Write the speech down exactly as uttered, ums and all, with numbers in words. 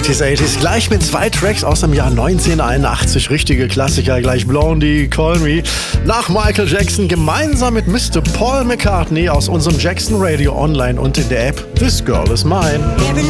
siebziger, achtzig gleich mit zwei Tracks aus dem Jahr neunzehnhunderteinundachtzig. Richtige Klassiker, gleich Blondie, Call Me. Nach Michael Jackson gemeinsam mit Mister Paul McCartney aus unserem Jackson Radio Online und in der App This Girl Is Mine.